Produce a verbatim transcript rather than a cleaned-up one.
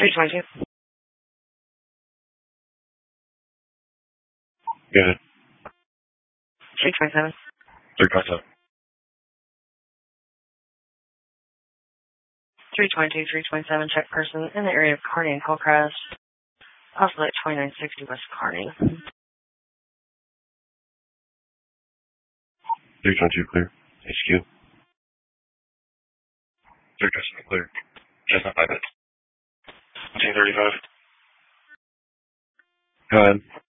three twenty-two. Good. three twenty-seven. three twenty-seven. three twenty-two, three twenty-seven, check person in the area of Kearney and Hillcrest. Also at twenty-nine sixty West Kearney. three twenty-two clear. H Q. three twenty-seven clear. Chestnut five minutes. fifteen thirty-five. Go ahead.